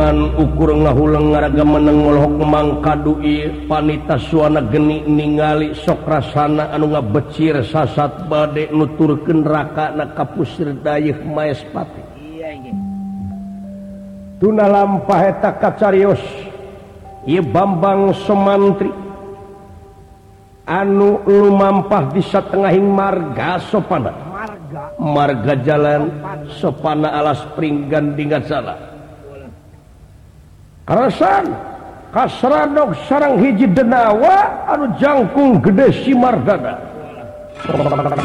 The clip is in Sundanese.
ukur ngahulang ngaraga meneng ngolhok mangkadu ieu panita suana geni ningali sok rasana anu ngabecir sasat bade nuturkeun rakana ka pusir dayeuh Maespati. Tuna lampah eta kacarios ieu Bambang Sumantri anu lumampah di satengahing marga sopana marga jalan sopana alas pringgan dingasala karasan kasradog sarang hiji denawa anu jangkung gede si margana